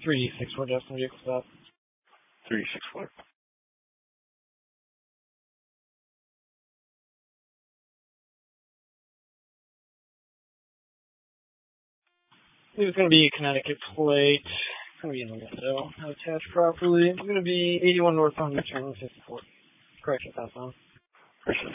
364 Justin vehicle stop. 364. It's going to be a Connecticut plate. It's going to be in the window. Not attached properly. It's going to be 81 northbound, return 54. Correction, southbound.